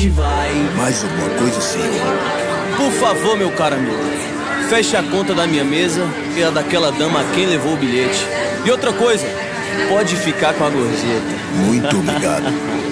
hoje vai. Mais alguma coisa, senhor? Por favor, meu caro amigo, feche a conta da minha mesa e a daquela dama a quem levou o bilhete. E outra coisa, pode ficar com a gorjeta. Muito obrigado.